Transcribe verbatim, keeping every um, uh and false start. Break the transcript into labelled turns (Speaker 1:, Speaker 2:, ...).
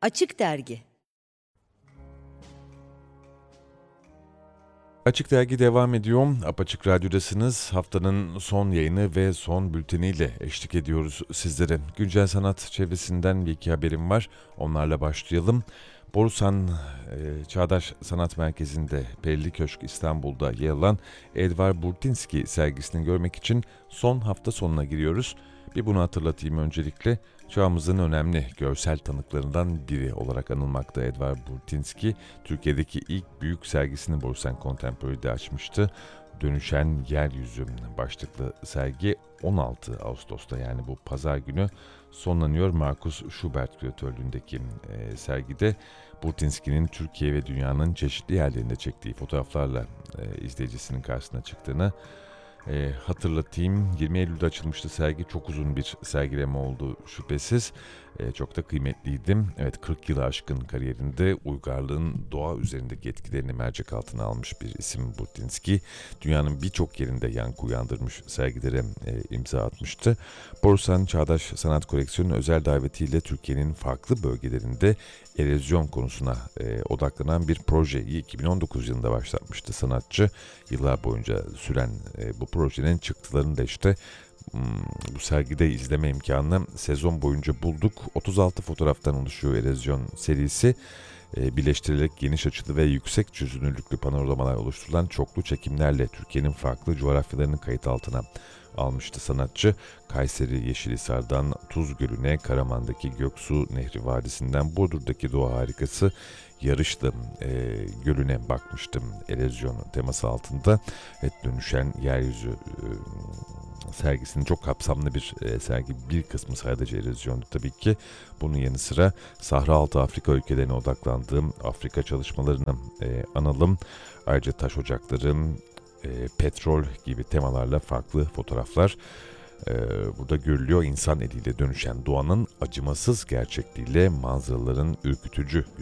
Speaker 1: Açık Dergi.
Speaker 2: Açık Dergi devam ediyor. Apaçık Radyo'dasınız. Haftanın son yayını ve son bülteniyle eşlik ediyoruz sizlere. Güncel sanat çevresinden bir iki haberim var. Onlarla başlayalım. Borusan e, Çağdaş Sanat Merkezi'nde Perili Köşk İstanbul'da yer alan Edvard Burtynsky sergisini görmek için son hafta sonuna giriyoruz. Bir bunu hatırlatayım öncelikle. Çağımızın önemli görsel tanıklarından biri olarak anılmakta Edvard Burtynsky, Türkiye'deki ilk büyük sergisini Borusan Contemporary'de açmıştı. Dönüşen Yeryüzü başlıklı sergi on altı Ağustos'ta, yani bu pazar günü sonlanıyor. Markus Schubert küratörlüğündeki e, sergide Burtynsky'nin Türkiye ve dünyanın çeşitli yerlerinde çektiği fotoğraflarla e, izleyicisinin karşısına çıktığını E, hatırlatayım. yirmi Eylül'de açılmıştı sergi. Çok uzun bir sergileme oldu şüphesiz. E, çok da kıymetliydim. Evet, kırk yılı aşkın kariyerinde uygarlığın doğa üzerindeki etkilerini mercek altına almış bir isim Burtynsky. Dünyanın birçok yerinde yankı uyandırmış sergilere e, imza atmıştı. Borusan Çağdaş Sanat Koleksiyonu özel davetiyle Türkiye'nin farklı bölgelerinde erozyon konusuna e, odaklanan bir projeyi iki bin on dokuz yılında başlatmıştı sanatçı. Yıllar boyunca süren e, bu projenin çıktılarını da işte hmm, bu sergide izleme imkanını sezon boyunca bulduk. otuz altı fotoğraftan oluşuyor erozyon serisi. E, birleştirilerek geniş açılı ve yüksek çözünürlüklü panoramalar oluşturulan çoklu çekimlerle Türkiye'nin farklı coğrafyalarını kayıt altına almıştı sanatçı. Kayseri Yeşilhisar'dan Tuz Gölü'ne, Karaman'daki Göksu Nehri Vadisi'nden Burdur'daki doğa harikası Yarışlı e, Gölü'ne bakmıştım erozyon teması altında. Evet, Dönüşen Yeryüzü e, sergisinin çok kapsamlı bir e, sergi. Bir kısmı sadece erozyondu tabii ki. Bunun yanı sıra Sahra Altı Afrika ülkelerine odaklandığım Afrika çalışmalarını e, analım. Ayrıca taş ocakları, e, petrol gibi temalarla farklı fotoğraflar e, burada görülüyor. İnsan eliyle dönüşen doğanın acımasız gerçekliğiyle manzaraların ürkütücü